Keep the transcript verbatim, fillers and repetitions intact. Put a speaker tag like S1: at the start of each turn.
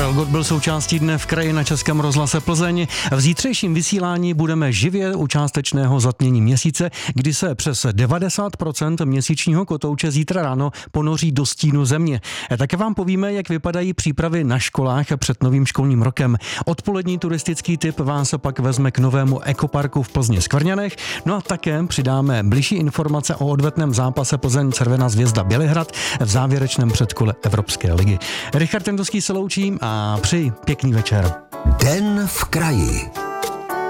S1: Karel Gott byl součástí Dne v kraji na Českém rozhlase Plzeň. V zítřejším vysílání budeme živě u částečného zatmění měsíce, kdy se přes devadesát procent měsíčního kotouče zítra ráno ponoří do stínu země. Také vám povíme, jak vypadají přípravy na školách před novým školním rokem. Odpolední turistický tip vás pak vezme k novému ekoparku v Plzni Skvrňanech. No a také přidáme bližší informace o odvetném zápase Plzeň Červená Zvězda Bělehrad v závěrečném předkole Evropské ligy. Richard Tendovský se loučí a přeji pěkný večer.
S2: Den v kraji.